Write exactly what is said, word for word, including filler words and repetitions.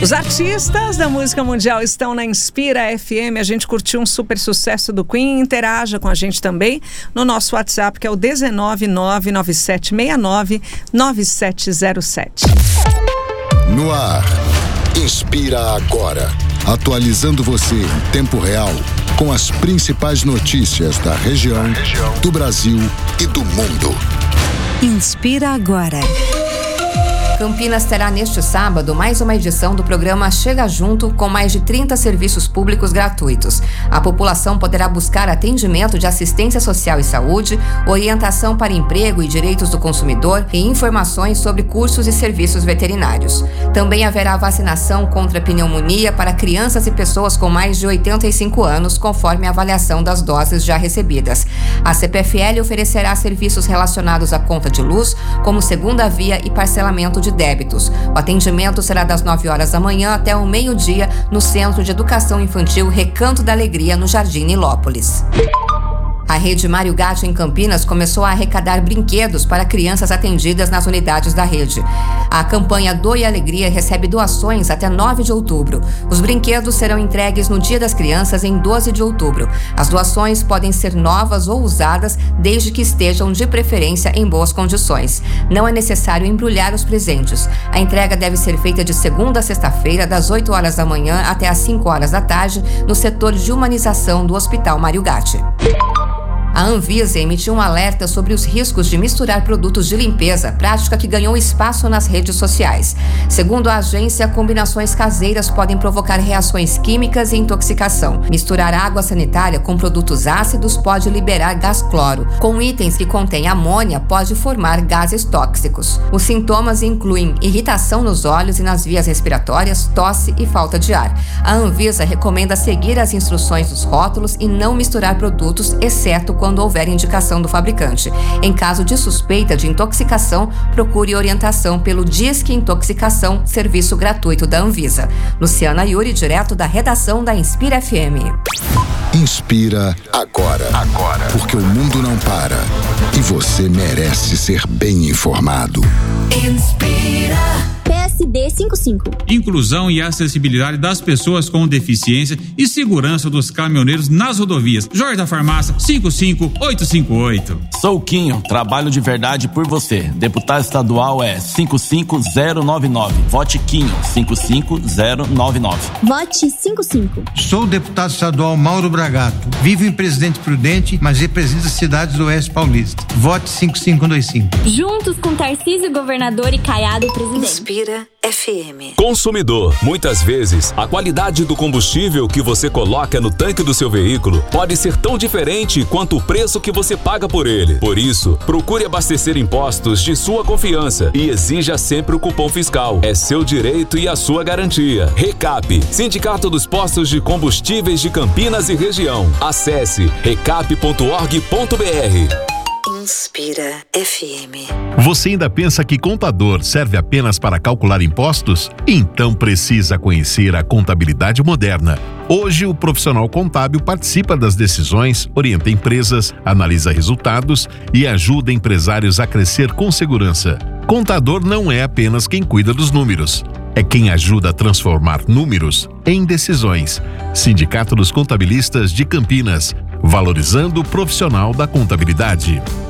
Os artistas da música mundial estão na Inspira F M. A gente curtiu um super sucesso do Queen. Interaja com a gente também no nosso WhatsApp, que é o um nove nove nove sete seis nove nove sete zero sete. No ar, Inspira Agora. Atualizando você em tempo real com as principais notícias da região, do Brasil e do mundo. Inspira Agora. Campinas terá neste sábado mais uma edição do programa Chega Junto, com mais de trinta serviços públicos gratuitos. A população poderá buscar atendimento de assistência social e saúde, orientação para emprego e direitos do consumidor e informações sobre cursos e serviços veterinários. Também haverá vacinação contra a pneumonia para crianças e pessoas com mais de oitenta e cinco anos, conforme a avaliação das doses já recebidas. A C P F L oferecerá serviços relacionados à conta de luz, como segunda via e parcelamento de de débitos. O atendimento será das nove horas da manhã até o meio-dia no Centro de Educação Infantil Recanto da Alegria, no Jardim Nilópolis. A rede Mário Gatti em Campinas começou a arrecadar brinquedos para crianças atendidas nas unidades da rede. A campanha Doe Alegria recebe doações até nove de outubro. Os brinquedos serão entregues no Dia das Crianças, em doze de outubro. As doações podem ser novas ou usadas, desde que estejam de preferência em boas condições. Não é necessário embrulhar os presentes. A entrega deve ser feita de segunda a sexta-feira, das oito horas da manhã até às cinco horas da tarde, no setor de humanização do Hospital Mário Gatti. A Anvisa emitiu um alerta sobre os riscos de misturar produtos de limpeza, prática que ganhou espaço nas redes sociais. Segundo a agência, combinações caseiras podem provocar reações químicas e intoxicação. Misturar água sanitária com produtos ácidos pode liberar gás cloro. Com itens que contêm amônia, pode formar gases tóxicos. Os sintomas incluem irritação nos olhos e nas vias respiratórias, tosse e falta de ar. A Anvisa recomenda seguir as instruções dos rótulos e não misturar produtos, exceto quando quando houver indicação do fabricante. Em caso de suspeita de intoxicação, procure orientação pelo Disque Intoxicação, serviço gratuito da Anvisa. Luciana Yuri, direto da redação da Inspira F M. Inspira agora. Agora. Porque o mundo não para. E você merece ser bem informado. Inspira. P S D cinquenta e cinco. Inclusão e acessibilidade das pessoas com deficiência e segurança dos caminhoneiros nas rodovias. Jorge da Farmácia, cinco cinco oito cinco oito. Sou Quinho, trabalho de verdade por você. Deputado estadual é cinco cinco zero nove nove. Vote Quinho, cinco cinco zero nove nove. Vote cinquenta e cinco. Sou o deputado estadual Mauro Bragato. Vivo em Presidente Prudente, mas represento as cidades do Oeste Paulista. Vote cinco cinco dois cinco. Juntos com Tarcísio, governador, e Caiado, presidente. Inspira F M. Consumidor, muitas vezes a qualidade do combustível que você coloca no tanque do seu veículo pode ser tão diferente quanto o preço que você paga por ele. Por isso, procure abastecer em postos de sua confiança e exija sempre o cupom fiscal. É seu direito e a sua garantia. Recap, Sindicato dos Postos de Combustíveis de Campinas e Região. Acesse recap ponto org ponto br. Inspira F M. Você ainda pensa que contador serve apenas para calcular impostos? Então precisa conhecer a contabilidade moderna. Hoje, o profissional contábil participa das decisões, orienta empresas, analisa resultados e ajuda empresários a crescer com segurança. Contador não é apenas quem cuida dos números. É quem ajuda a transformar números em decisões. Sindicato dos Contabilistas de Campinas, valorizando o profissional da contabilidade.